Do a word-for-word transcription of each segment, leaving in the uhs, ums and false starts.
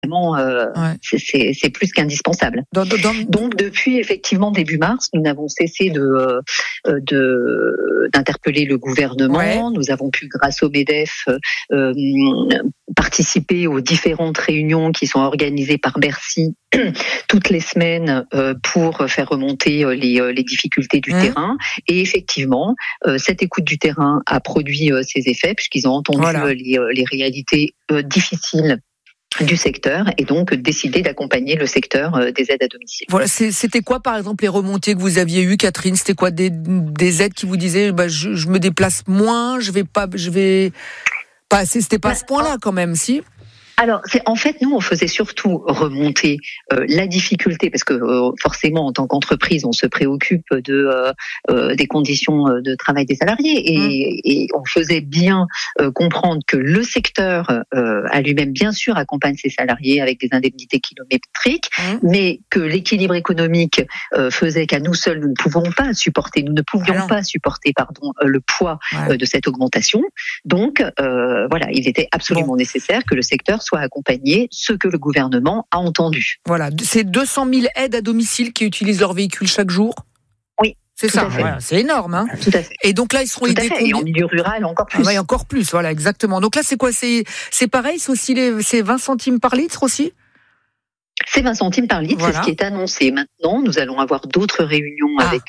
vraiment, euh, ouais. c'est, c'est, c'est plus qu'indispensable. Dans, dans... Donc, depuis effectivement début mars, nous n'avons cessé de, euh, de d'interpeller le gouvernement. Ouais. Nous avons pu, grâce au MEDEF, euh, participer aux différentes réunions qui sont organisées par Bercy toutes les semaines euh, pour faire remonter les, les difficultés du mmh. terrain. Et effectivement, euh, cette écoute du terrain a produit euh, ses effets, puisqu'ils ont entendu voilà. les, les réalités euh, difficiles du secteur et donc décidé d'accompagner le secteur des aides à domicile. Voilà, c'était quoi par exemple les remontées que vous aviez eues, Catherine? C'était quoi des, des aides qui vous disaient bah, je, je me déplace moins, je vais pas, je vais pas, c'était pas à ce point-là quand même, si? Alors, c'est, en fait, nous, on faisait surtout remonter euh, la difficulté, parce que euh, forcément, en tant qu'entreprise, on se préoccupe de euh, euh, des conditions de travail des salariés, et, mmh. et on faisait bien euh, comprendre que le secteur euh, à lui-même, bien sûr, accompagne ses salariés avec des indemnités kilométriques, mmh. mais que l'équilibre économique euh, faisait qu'à nous seuls, nous ne pouvons pas supporter, nous ne pouvions Alors. pas supporter, pardon, le poids ouais. euh, de cette augmentation. Donc, euh, voilà, il était absolument bon. nécessaire que le secteur soit accompagner ce que le gouvernement a entendu. Voilà, c'est deux cent mille aides à domicile qui utilisent leur véhicule chaque jour. Oui, c'est ça. Ouais, c'est énorme, hein. Tout à fait. Et donc là, ils seront aidés. Et en milieu rural, encore plus. Ah ouais, encore plus. Voilà, exactement. Donc là, c'est quoi? C'est c'est pareil. C'est aussi les c'est vingt centimes par litre aussi. C'est vingt centimes par litre, voilà. C'est ce qui est annoncé. Maintenant, nous allons avoir d'autres réunions ah. avec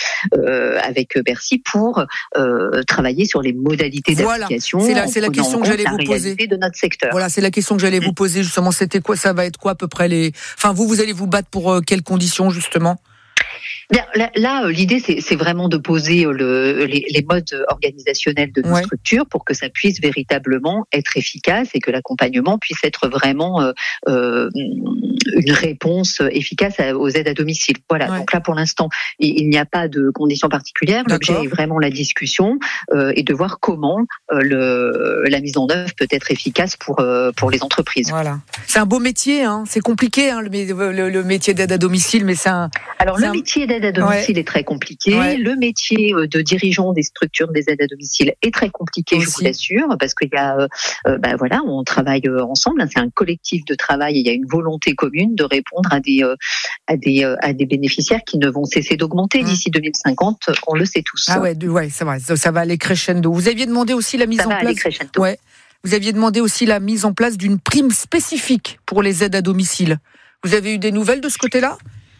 euh, avec Bercy pour euh, travailler sur les modalités voilà. d'application. C'est la, c'est la question que j'allais vous poser. De notre secteur. Voilà, c'est la question que j'allais mmh. vous poser justement. C'était quoi? Ça va être quoi à peu près les? Enfin, vous, vous allez vous battre pour euh, quelles conditions justement? Bien, là, là, l'idée, c'est, c'est vraiment de poser le, les, les modes organisationnels de nos ouais. structures pour que ça puisse véritablement être efficace et que l'accompagnement puisse être vraiment euh, euh, une réponse efficace aux aides à domicile. Voilà. Ouais. Donc là, pour l'instant, il, il n'y a pas de conditions particulières. D'accord. L'objet est vraiment la discussion euh, et de voir comment euh, le, la mise en œuvre peut être efficace pour euh, pour les entreprises. Voilà. C'est un beau métier, hein. C'est compliqué, hein, le, le, le métier d'aide à domicile, mais c'est un. Alors c'est le un... métier d'aide à domicile ouais. est très compliqué. Ouais. Le métier de dirigeant des structures des aides à domicile est très compliqué, aussi. Je vous l'assure, parce qu'il y a, euh, bah voilà, on travaille ensemble. Hein, c'est un collectif de travail. Et il y a une volonté commune de répondre à des, euh, à des, euh, à des bénéficiaires qui ne vont cesser d'augmenter mmh. d'ici deux mille cinquante. On le sait tous. Ah ouais, ouais, c'est vrai. Ça, ça va aller crescendo. Vous aviez demandé aussi la mise ça en va place. Aller crescendo. Ouais. Vous aviez demandé aussi la mise en place d'une prime spécifique pour les aides à domicile. Vous avez eu des nouvelles de ce côté-là?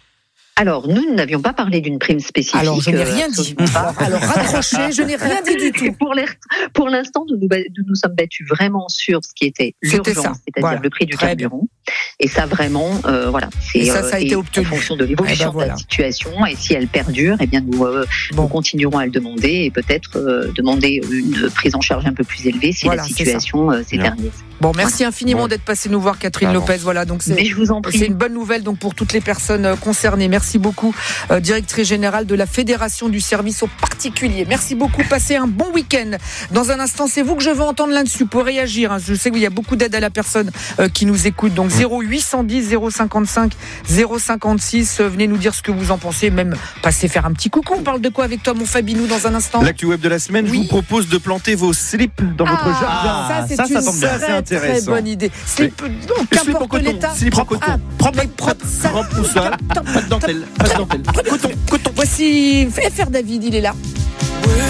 Alors, nous n'avions pas parlé d'une prime spécifique. Alors, je n'ai rien dit. Alors, alors raccrochez, je n'ai rien dit du tout. Pour, pour l'instant, nous nous, nous nous sommes battus vraiment sur ce qui était l'urgence, ça. c'est-à-dire voilà. le prix du Très carburant. Bien. Et ça, vraiment, euh, voilà. C'est, et ça, ça a euh, été obtenu. En fonction de l'évolution eh ben voilà. de la situation. Et si elle perdure, eh bien, nous, euh, bon. nous continuerons à le demander et peut-être euh, demander une prise en charge un peu plus élevée si voilà, la situation euh, s'éternise. Bon, merci infiniment bon. d'être passé nous voir, Catherine Pardon. Lopez. Voilà, donc c'est, Mais je vous en prie. c'est une bonne nouvelle donc pour toutes les personnes concernées. Merci beaucoup, euh, directrice générale de la Fédération du service aux particuliers. Merci beaucoup. Passez un bon week-end. Dans un instant, c'est vous que je veux entendre là-dessus pour réagir. Hein. Je sais qu'il y a beaucoup d'aide à la personne euh, qui nous écoute. Donc zéro huit cent dix zéro cinquante-cinq zéro cinquante-six. Euh, venez nous dire ce que vous en pensez. Même passer faire un petit coucou. On parle de quoi avec toi, mon Fabinou, dans un instant? L'actu web de la semaine. Oui. Je vous propose de planter vos slips dans ah, votre jardin. Ça, c'est ça, une ça tombe bien. Très, très bonne idée. Slip, oui. donc, qu'importe l'état. Slip en coton. Ah, propre, propre, propre ou sale. Pas de dentelle. Pas de dentelle. Coton, coton. Voici F R David, il est là.